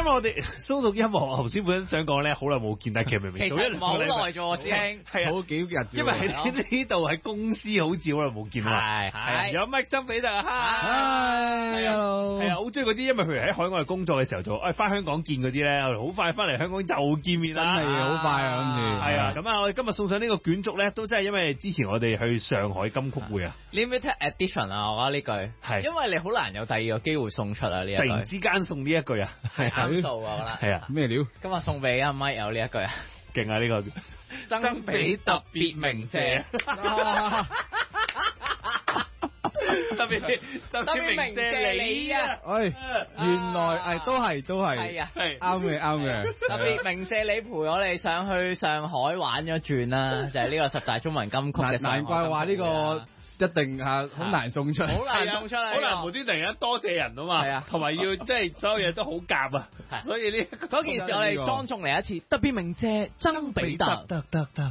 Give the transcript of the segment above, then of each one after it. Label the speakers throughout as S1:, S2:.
S1: 為我哋蘇屬音樂頭先本身想講咧，好耐冇見，但係其實明明
S2: 其實唔係好耐啫，師兄，
S1: 係啊，
S3: 好幾日啫，
S1: 因為喺呢度喺公司好似好耐冇見啦。係有麥曾比特啊，
S3: 係
S1: 係啊，好中意嗰啲，因為譬如喺海外工作嘅時候就翻香港見嗰啲咧，好快翻嚟香港又見面啦，
S3: 真係好快啊！今次
S1: 係啊，咁啊，我哋今日送上呢個卷軸咧，都真係因為之前我哋去上海金曲會啊
S2: ，limited edition 啊，我覺得呢句
S1: 係，
S2: 因為你好難有第二個機會送出啊呢一句，
S1: 突然之間送呢一句啊，
S2: 係啱數啊，我覺得
S1: 係啊，
S3: 咩料？
S2: 今日送俾阿咪有呢一句啊，
S1: 勁啊呢個，
S2: 曾比特別鳴謝。
S1: 特別鳴謝你啊！
S3: 原來都係
S2: 係啊，
S3: 係啱嘅。
S2: 特別鳴謝你陪我哋上去上海玩咗轉啦，就係呢個10大中文金曲嘅。
S3: 難怪話呢個一定好難送出，
S2: 好難送出嚟，
S1: 好難無端突然間多謝人啊嘛，
S2: 係啊，
S1: 同埋要即係所有嘢都好夾啊，所以呢
S2: 嗰件事我哋莊重嚟一次，特別鳴謝曾比特，
S3: 得，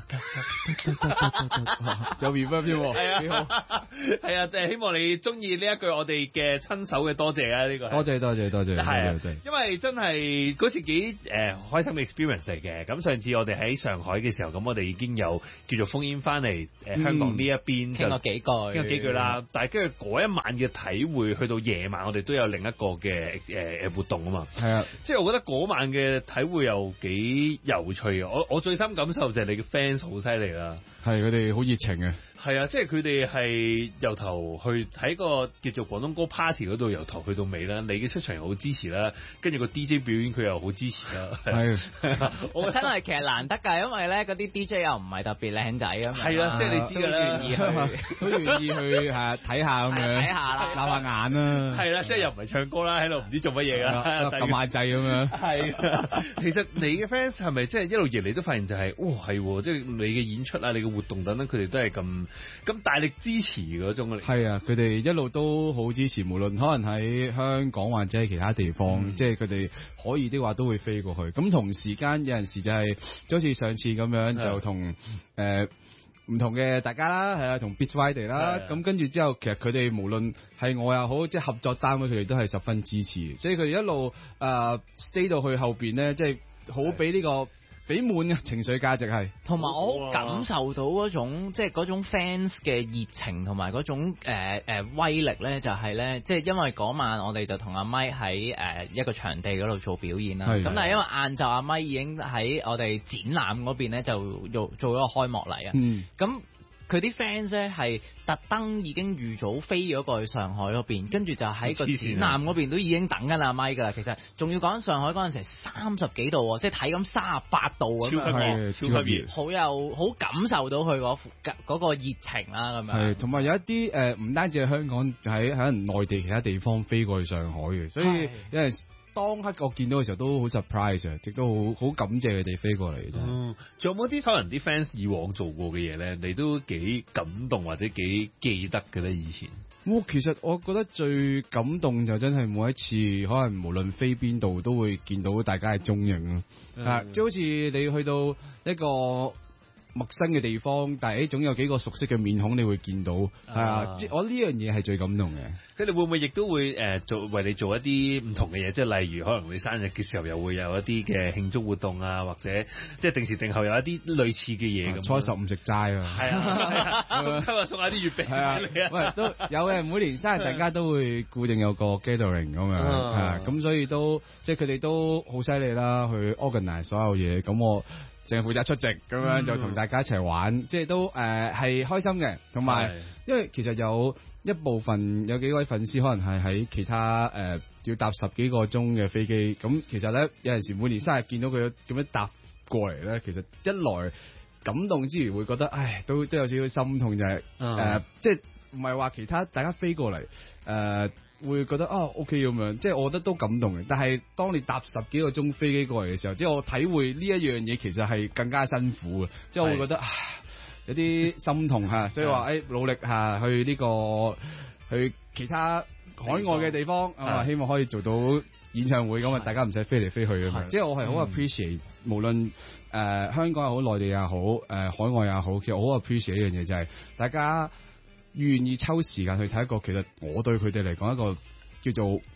S3: 就 reverb 添喎，
S1: 係
S3: 幾好，
S1: 係啊，即係希望你中意呢一句我哋嘅親手嘅多謝啊，呢個
S3: 多謝，
S1: 係啊，因為真係嗰次幾開心嘅 experience 嚟嘅，咁上次我哋喺上海嘅時候，咁我哋已經有叫做烽煙翻嚟香港呢一邊
S2: 傾過幾句
S1: 啦，但係跟住嗰一晚嘅體會，去到夜晚我哋都有另一個嘅活動啊嘛，
S3: 係啊，
S1: 即係我覺得嗰晚嘅體會又幾有趣啊！我最深感受就係你嘅 fans 好犀利啦，
S3: 係佢哋好熱情嘅，
S1: 係啊，即係佢哋係由頭去睇個叫做廣東歌 party 嗰度，由頭去到尾啦，你嘅出場又好支持啦，跟住個 DJ 表演佢又好支持啦，
S3: 係，
S2: 我真係其實難得㗎，因為咧嗰啲 DJ 又唔係特別靚仔啊嘛，
S1: 係啊，即係你知㗎啦，
S3: 都願意去睇下咁樣，
S2: 睇下啦，
S3: 擸下眼啦，
S1: 係啦，即係又唔係唱歌啦，喺度唔知做乜嘢㗎，
S3: 撳下掣咁樣，
S1: 係，其實你嘅 fans 係咪即係一路以嚟都發現就係，係，即係你嘅演出啊，你嘅活動等等，佢哋都係咁大力支持嗰種嚟。
S3: 係啊，佢哋一路都好支持，無論可能喺香港或者係其他地方，即係佢哋可以的話都會飛過去。咁同時間有陣時就係，就好似上次咁樣，就同唔同嘅大家啦，係啊，同 Beats Friday 啦，咁跟住之後，其實佢哋無論係我又好，即係合作單位，佢哋都係十分支持，所以佢哋一路stay 到去後邊咧，即係好俾呢個俾滿嘅情緒價值係，
S2: 同埋我好感受到嗰種即係嗰種 fans 嘅熱情同埋嗰種威力咧，就係咧，即係因為嗰晚我哋就同阿咪喺一個場地嗰度做表演啦，咁但係因為晏晝阿咪已經喺我哋展覽嗰邊咧就做咗個開幕禮啊，咁佢啲 fans 咧係特登已經預早飛咗過去上海嗰邊，跟住就喺個展覽嗰邊都已經等緊阿咪㗎啦。其實仲要講上海嗰陣時30幾度喎，即係睇咁38度咁樣，
S1: 超級熱，
S2: 好感受到佢嗰個熱情啦咁樣。
S3: 係，同埋有一啲唔單止係香港，就喺可能內地其他地方飛過去上海嘅，所以有陣時當刻我見到嘅時候都好 surprise 啊，亦都好感謝佢哋飛過嚟。
S1: 仲有冇啲可能啲 fans 以往做過嘅嘢咧，你都幾感動或者幾記得嘅咧？以前
S3: 其實我覺得最感動就真係每一次，可能無論飛邊度都會見到大家嘅蹤影咯。即好似你去到一個陌生嘅地方，但係總有幾個熟悉嘅面孔你會見到，即我呢樣嘢係最感動嘅。
S1: 佢哋會唔會亦都會為你做一啲唔同嘅嘢？即係例如可能你生日嘅時候又會有一啲嘅慶祝活動啊，或者即係定時定候有一啲類似嘅嘢咁。
S3: 初15食齋啊，
S1: 係啊，中秋送下啲月餅俾你啊。
S3: 喂，都有嘅，每年生日大家都會固定有個 gathering 咁樣，咁所以都即係佢哋都好犀利啦，去 organize 所有嘢。咁我淨係負責出席咁樣，就同大家一齊玩，即係都係開心嘅。同埋因為其實有一部分有幾位粉絲可能係喺其他要搭10幾個鐘嘅飛機，咁其實咧有陣時每年生日見到佢咁樣搭過嚟咧，其實一來感動之餘會覺得都有少少心痛，就係即係唔係話其他大家飛過嚟會覺得OK 咁樣，即係我覺得都感動嘅。但係當你搭10幾個鐘飛機過嚟嘅時候，即係我體會呢一樣嘢其實係更加辛苦嘅，即係我會覺得有啲心痛吓，所以話努力吓去呢個去其他海外嘅地方，希望可以做到演唱會咁啊，大家唔使飛嚟飛去咁樣。即係我係好 appreciate，無論香港又好，內地又好，海外又好，其實我好 appreciate 一樣嘢就係大家願意抽時間去睇一個，其實我對佢哋嚟講一個叫做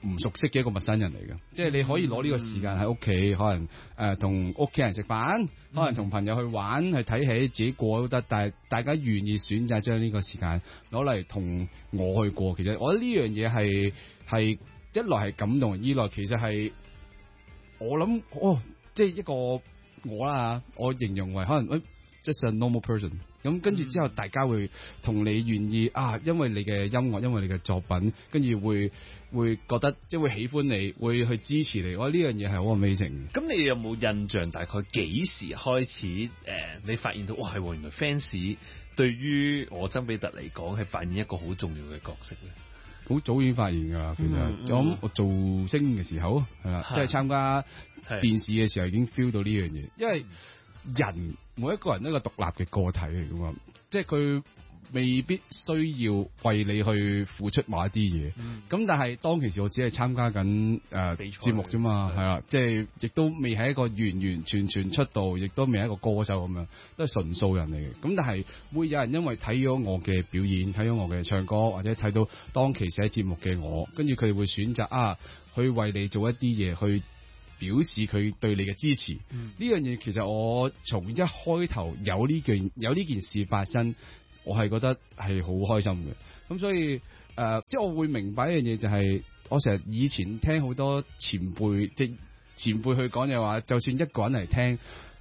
S3: 唔熟悉嘅一個陌生人嚟嘅，即係你可以攞呢個時間喺屋企，可能同屋企人食飯，可能同朋友去玩，去睇戲，自己過都得。但係大家願意選擇將呢個時間攞嚟同我去過，其實我覺得呢樣嘢係一來係感動，二來其實係我諗即係一個我啦，我形容為可能just a normal person。咁跟住之後，大家會同你願意因為你嘅音樂，因為你嘅作品，跟住會覺得即係會喜歡你，會去支持你。我覺得呢樣嘢係好 amazing。
S1: 咁你有冇印象大概幾時開始你發現到哇係喎，原來 fans 對於我曾比特嚟講係扮演一個好重要嘅角色咧？
S3: 好早已經發現㗎啦，其實我做星嘅時候係啦，即係參加電視嘅時候已經 feel 到呢樣嘢，因為人每一個人都係一個獨立嘅個體嚟㗎嘛，即係佢未必需要為你去付出某一啲嘢。咁但係當其時我只係參加緊節目啫嘛，係啦，即係亦都未係一個完完全全出道，亦都未係一個歌手咁樣，都係純素人嚟嘅。咁但係會有人因為睇咗我嘅表演，睇咗我嘅唱歌，或者睇到當其時喺節目嘅我，跟住佢哋會選擇去為你做一啲嘢去表示佢對你嘅支持。呢樣嘢其實我從一開頭有呢件事發生，我係覺得係好開心嘅。咁所以即係我會明白一樣嘢，就係我成日以前聽好多前輩去講嘅話，就算一個人嚟聽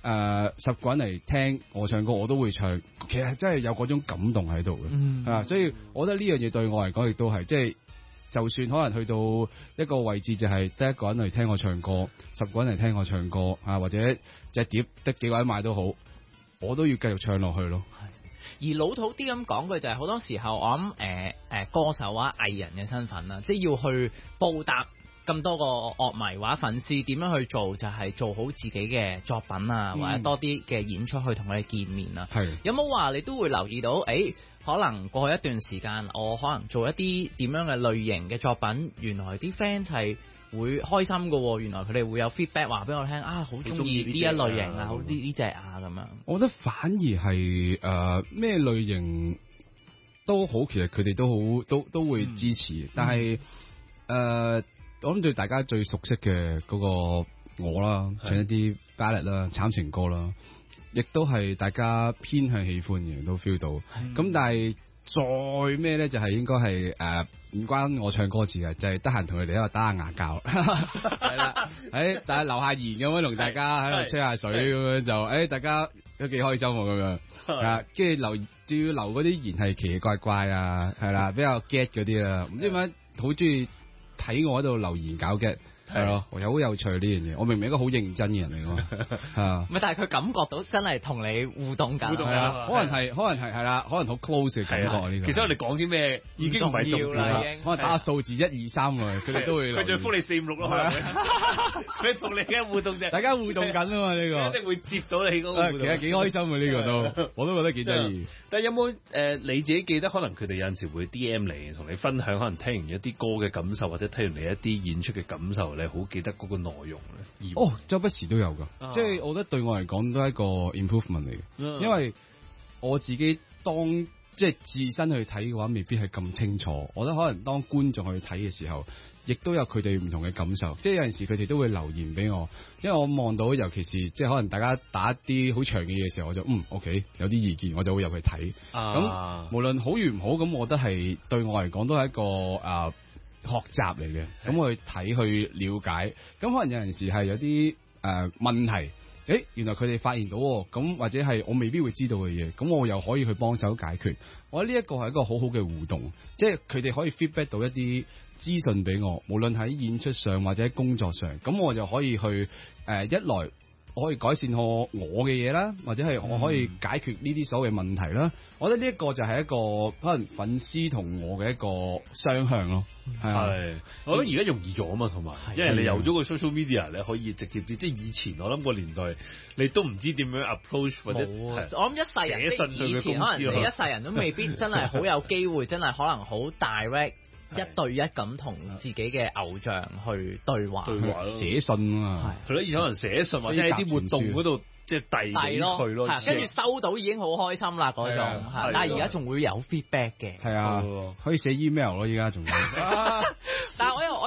S3: 10個人嚟聽我唱歌，我都會唱。其實真係有嗰種感動喺度嘅。所以我覺得呢樣嘢對我嚟講亦都係即係。就算可能去到一個位置，就係得一個人嚟聽我唱歌，10個人嚟聽我唱歌或者隻碟得幾個人買都好，我都要繼續唱落去咯。
S2: 而老土啲咁講句就係好多時候我諗歌手啊藝人嘅身份啦，即係要去報答咁多個樂迷或者粉絲，點樣去做就係做好自己嘅作品啊，或者多啲嘅演出去同佢哋見面啊。有冇話你都會留意到可能過去一段時間我可能做一啲點樣嘅類型嘅作品，原來啲 fans 係會開心㗎，原來佢哋會有 feedback 話俾我聽好中意呢一類型好呢隻咁樣。我覺得
S3: 反而係咩類型都好，其實佢哋都會支持。但係我諗對大家最熟悉嘅嗰個我啦，唱一啲 ballad 啦、慘情歌啦，亦都係大家偏向喜歡嘅，都 feel 到。咁但係再咩咧，就係應該係唔關我唱歌詞嘅，就係得閒同佢哋喺度打下牙膠，係啦，但係留下言咁樣同大家喺度吹下水咁樣就大家都幾開心咁樣。跟住留嗰啲言係奇奇怪怪係啦，比較 get 嗰啲啦，唔知點解好中意睇我喺度留言搞嘅，係咯，好有趣呢樣嘢。我明明一個好認真嘅人嚟㗎，
S2: 唔係，但係佢感覺到真係同你互動緊，
S3: 可能係啦，可能好 close 嘅感覺呢個。
S1: 其實我哋講啲咩已經唔係重要啦，
S3: 可能打數字1、2、3佢哋都會。佢
S1: 再覆你4、5、6咯，佢同你嘅互動啫。
S3: 大家互動緊啊嘛，呢個
S1: 一定會接到你嗰個互動。
S3: 其實幾開心啊呢個都，我都覺得幾得意。
S1: 但係有冇你自己記得？可能佢哋有陣時會 DM 嚟同你分享，可能聽完一啲歌嘅感受，或者聽完你一啲演出嘅感受，你好記得嗰個內容咧？
S3: 周不時都有㗎，即係我覺得對我嚟講都係一個 improvement 嚟嘅，因為我自己當即係自身去睇嘅話，未必係咁清楚。我覺得可能當觀眾去睇嘅時候，亦都有佢哋唔同嘅感受。即係有陣時佢哋都會留言俾我，因為我望到，尤其是即係可能大家打一啲好長嘅嘢嘅時候，我就OK 有啲意見，我就會入去睇。咁無論好與唔好，咁我覺得係對我嚟講都係一個學習嚟嘅。咁我去睇去了解，咁可能有陣時係有啲問題。原來佢哋發現到咁，或者係我未必會知道嘅嘢，咁我又可以去幫手解決。我覺得呢一個係一個好好嘅互動，即係佢哋可以 feedback 到一啲資訊俾我，無論喺演出上或者喺工作上，咁我就可以去一來我可以改善我嘅嘢啦，或者係我可以解決呢啲所謂問題啦。我覺得呢一個就係一個可能粉絲同我嘅一個雙向咯。
S1: 係，我覺得而家容易咗啊嘛，同埋因為你有咗個 social media 你可以直接啲，即係以前我諗個年代你都唔知點樣 approach 或者
S2: 我諗一世人即係以前可能你一世人都未必真係好有機會，真係可能好 direct。一對一咁同自己嘅偶像去對話
S3: 寫信啊，
S1: 係咯，以前可能寫信或者喺啲活動嗰度即係遞俾佢咯，
S2: 跟住收到已經好開心啦嗰種，但係而家仲會有 feedback 嘅，
S3: 係啊，可以寫 email 咯，依家仲。
S2: 但係我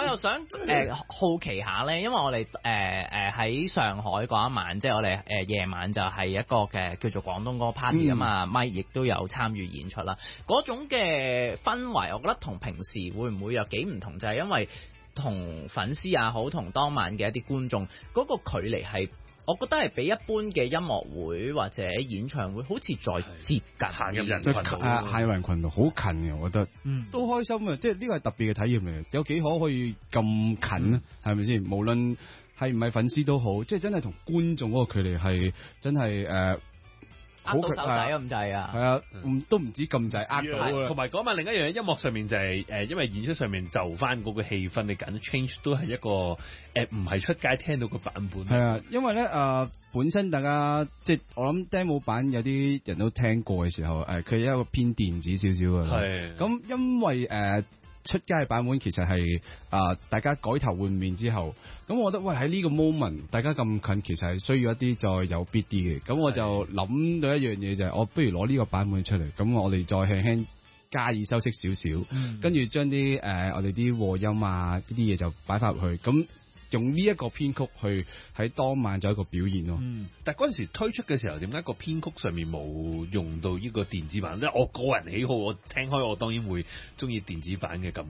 S2: 又想好奇下咧，因為我哋喺上海嗰一晚，即係我哋夜晚就係一個嘅叫做廣東歌 party 啊嘛，咪亦都有參與演出啦。嗰種嘅氛圍，我覺得同平時會唔會有幾唔同？就係因為同粉絲也好，同當晚嘅一啲觀眾嗰個距離係。我覺得係比一般嘅音樂會或者演唱會好似再接近
S1: 行入人群度，
S3: 行入人群度好近嘅，我覺得，都開心啊！即係呢個係特別嘅體驗嚟，有幾可以咁近啊？係咪先？無論係唔係粉絲都好，即係真係同觀眾嗰個距離係真係
S2: 握到手仔咁滯啊！
S3: 係啊，都唔知咁滯握到啊！
S1: 同埋嗰晚另一樣嘢，音樂上面就係因為演出上面就翻嗰個氣氛，你揀 Change 都係一個唔係出街聽到個版本。
S3: 係啊，因為咧本身大家即係我諗 demo 版有啲人都聽過嘅時候，佢係一個偏電子少少嘅。係。咁因為出街嘅版本其實係大家改頭換面之後，咁我覺得喂喺呢個 moment 大家咁近，其實係需要一啲再有 beat 啲嘅，咁我就諗到一樣嘢就係，我不如攞呢個版本出嚟，咁我哋再輕輕加以修飾少少，跟住將啲我哋啲和音啊呢啲嘢就擺翻入去，咁用呢一個編曲去喺當晚做一個表現咯。
S1: 但係嗰陣時推出嘅時候，點解個編曲上面冇用到呢個電子版？即係我個人喜好，我聽開我當然會中意電子版嘅感